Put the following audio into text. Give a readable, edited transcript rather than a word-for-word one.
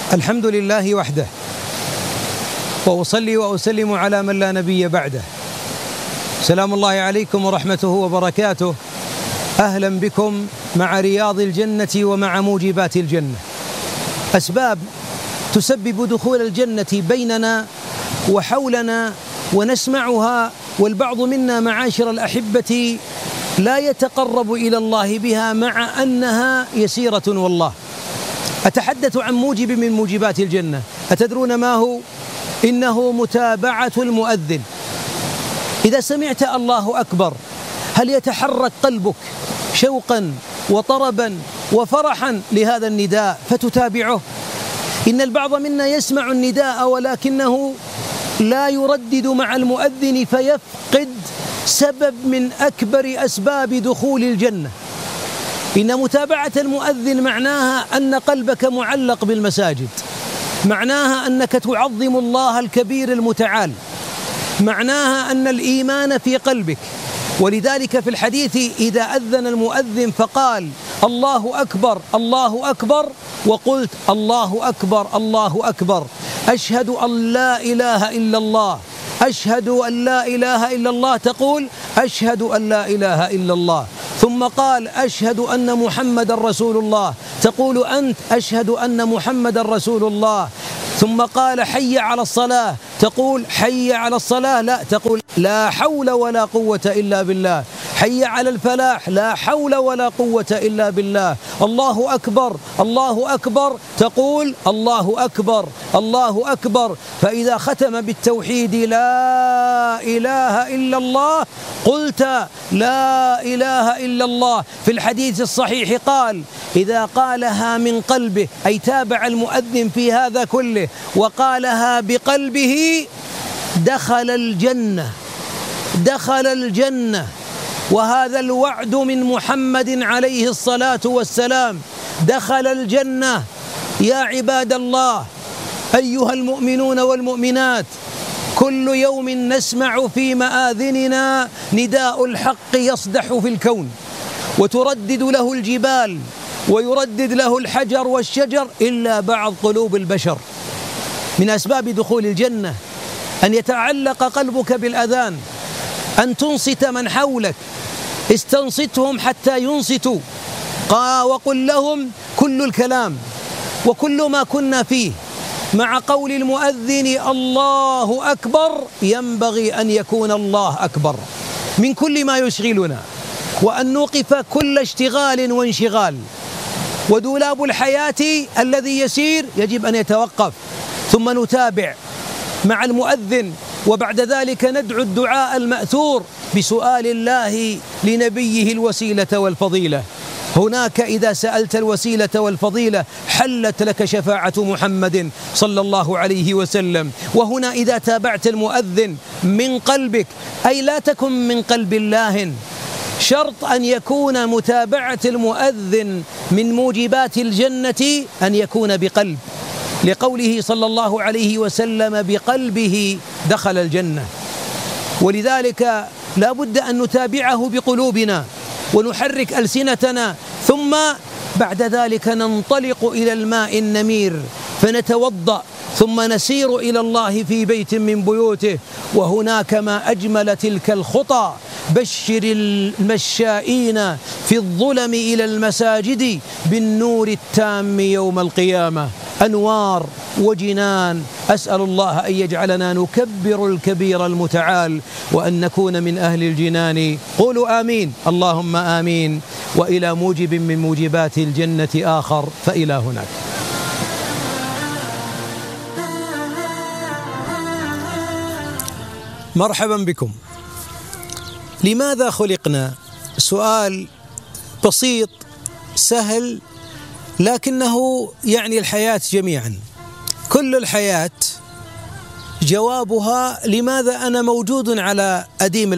الحمد لله وحده، وأصلي وأسلم على من لا نبي بعده. سلام الله عليكم ورحمته وبركاته. أهلا بكم مع رياض الجنة ومع موجبات الجنة. أسباب تسبب دخول الجنة بيننا وحولنا ونسمعها، والبعض منا معاشر الأحبة لا يتقرب إلى الله بها مع أنها يسيرة والله. أتحدث عن موجب من موجبات الجنة. أتدرون ما هو؟ إنه متابعة المؤذن. إذا سمعت الله أكبر هل يتحرك قلبك شوقا وطربا وفرحا لهذا النداء فتتابعه؟ إن البعض منا يسمع النداء ولكنه لا يردد مع المؤذن فيفقد سبب من أكبر أسباب دخول الجنة. إن متابعة المؤذن معناها أن قلبك معلق بالمساجد، معناها أنك تعظم الله الكبير المتعال، معناها أن الإيمان في قلبك. ولذلك في الحديث إذا أذن المؤذن فقال الله أكبر الله أكبر، وقلت الله أكبر الله أكبر، أشهد أن لا إله إلا الله، أشهد أن لا إله إلا الله، تقول أشهد أن لا إله إلا الله. ثم قال أشهد أن محمد رسول الله، تقول أنت أشهد أن محمد رسول الله. ثم قال حي على الصلاة، تقول حي على الصلاة، لا، تقول لا حول ولا قوة إلا بالله. حي على الفلاح، لا حول ولا قوة إلا بالله. الله أكبر الله أكبر، تقول الله أكبر الله أكبر. فإذا ختم بالتوحيد لا إله إلا الله قلت لا إله إلا الله. في الحديث الصحيح قال إذا قالها من قلبه، أي تابع المؤذن في هذا كله وقالها بقلبه، دخل الجنة، دخل الجنة. وهذا الوعد من محمد عليه الصلاة والسلام، دخل الجنة. يا عباد الله أيها المؤمنون والمؤمنات، كل يوم نسمع في مآذننا نداء الحق يصدح في الكون، وتردد له الجبال ويردد له الحجر والشجر إلا بعض قلوب البشر. من أسباب دخول الجنة أن يتعلق قلبك بالأذان، أن تنصت من حولك، استنصتهم حتى ينصتوا. وقل لهم كل الكلام وكل ما كنا فيه مع قول المؤذن الله أكبر ينبغي أن يكون الله أكبر من كل ما يشغلنا، وأن نوقف كل اشتغال وانشغال. ودولاب الحياة الذي يسير يجب أن يتوقف، ثم نتابع مع المؤذن، وبعد ذلك ندعو الدعاء المأثور بسؤال الله لنبيه الوسيلة والفضيلة. هناك إذا سألت الوسيلة والفضيلة حلت لك شفاعة محمد صلى الله عليه وسلم. وهنا إذا تابعت المؤذن من قلبك، أي لا تكن من قلب الله، شرط أن يكون متابعة المؤذن من موجبات الجنة أن يكون بقلب، لقوله صلى الله عليه وسلم بقلبه دخل الجنة. ولذلك لا بد أن نتابعه بقلوبنا ونحرك ألسنتنا، ثم بعد ذلك ننطلق إلى الماء النمير فنتوضأ، ثم نسير إلى الله في بيت من بيوته. وهناك ما أجمل تلك الخطى، بشر المشائين في الظلم إلى المساجد بالنور التام يوم القيامة، أنوار وجنان. أسأل الله أن يجعلنا نكبر الكبير المتعال وأن نكون من أهل الجنان. قولوا آمين، اللهم آمين. وإلى موجب من موجبات الجنة آخر، فإلى هناك. مرحبا بكم. لماذا خلقنا؟ سؤال بسيط سهل، لكنه يعني الحياة جميعا. كل الحياة جوابها لماذا أنا موجود على أديم